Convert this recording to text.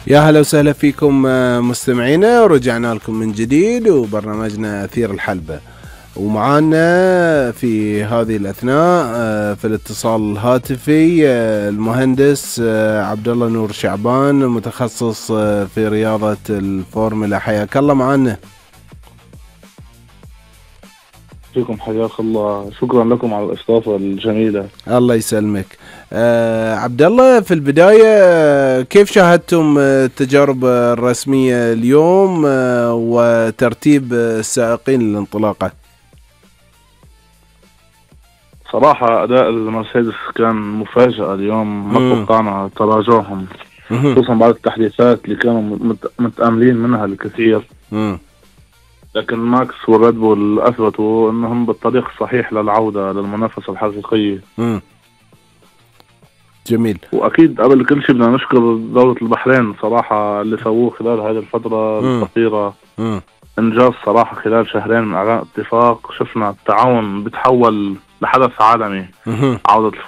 يا هلا وسهلا فيكم مستمعينا، ورجعنا لكم من جديد وبرنامجنا أثير الحلبة. ومعانا في هذه الأثناء في الاتصال الهاتفي المهندس عبد الله نور شعبان، متخصص في رياضة الفورمولا. حياك الله معنا. فيكم حياك الله، شكرا لكم على الاستضافة الجميلة. الله يسلمك. عبد الله، في البداية كيف شاهدتم التجارب الرسمية اليوم وترتيب السائقين للانطلاقة؟ صراحة أداء المرسيدس كان مفاجأة اليوم، ما توقعنا تراجعهم، خصوصا بعد التحديثات اللي كانوا متأملين منها الكثير. لكن ماكس والريد بول أثبتوا أنهم بالطريق الصحيح للعودة للمنافسة الحقيقية. جميل. وأكيد قبل كل شيء بدنا نشكر دولة البحرين صراحة اللي سووه خلال هذه الفترة القصيرة. إنجاز صراحة خلال شهرين من إعلان اتفاق، شفنا التعاون بيتحول لحدث عالمي. عودة